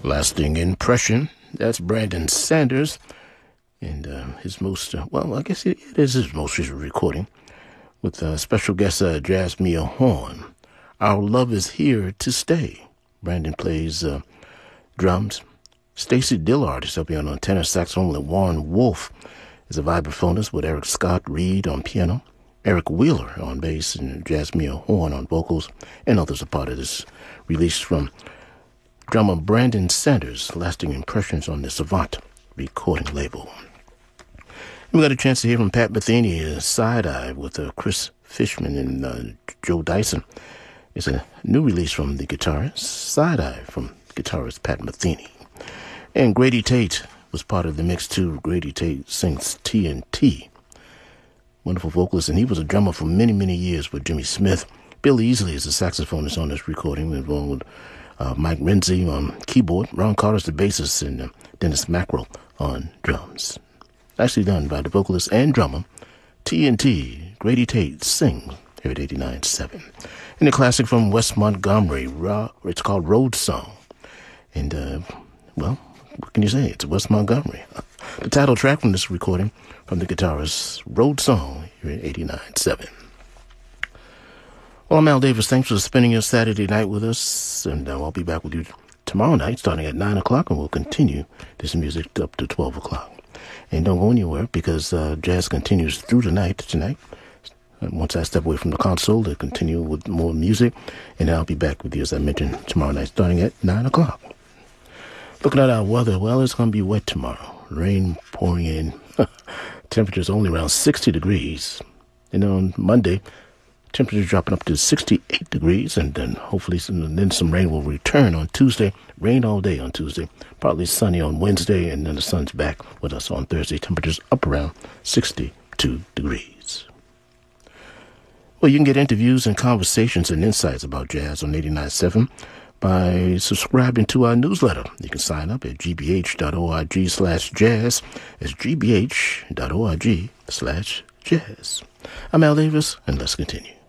Lasting Impression. That's Brandon Sanders. And his most, I guess it is his most recent recording with special guest Jasmine Horn. Our Love Is Here to Stay. Brandon plays drums. Stacy Dillard is helping on tenor saxophone. And Warren Wolf is a vibraphonist with Eric Scott Reed on piano. Eric Wheeler on bass and Jasmine Horn on vocals. And others are part of this release from drummer Brandon Sanders. Lasting Impressions on the Savant recording label. We got a chance to hear from Pat Metheny, Side Eye, with Chris Fishman and Joe Dyson. It's a new release from the guitarist, Side Eye, from guitarist Pat Metheny. And Grady Tate was part of the mix too. Grady Tate sings TNT. Wonderful vocalist, and he was a drummer for many, many years with Jimmy Smith. Bill Easley is the saxophonist on this recording, involved with Mike Renzi on keyboard, Ron Carter's the bassist, and Dennis Mackerel on drums. Actually done by the vocalist and drummer, TNT, Grady Tate sings here at 89.7. And a classic from Wes Montgomery, it's called Road Song. And, what can you say? It's Wes Montgomery. The title track from this recording from the guitarist, Road Song, here at 89.7. Well, I'm Al Davis. Thanks for spending your Saturday night with us. And I'll be back with you tomorrow night starting at 9 o'clock, and we'll continue this music up to 12 o'clock. And don't go anywhere, because jazz continues through the night tonight. Once I step away from the console, to continue with more music. And I'll be back with you, as I mentioned, tomorrow night starting at 9 o'clock. Looking at our weather, well, it's going to be wet tomorrow. Rain pouring in. Temperatures only around 60 degrees. And on Monday, temperatures dropping up to 68 degrees, and then hopefully some rain will return on Tuesday. Rain all day on Tuesday. Partly sunny on Wednesday, and then the sun's back with us on Thursday. Temperatures up around 62 degrees. Well, you can get interviews and conversations and insights about jazz on 89.7 by subscribing to our newsletter. You can sign up at gbh.org/jazz. It's gbh.org/jazz. I'm Al Davis, and let's continue.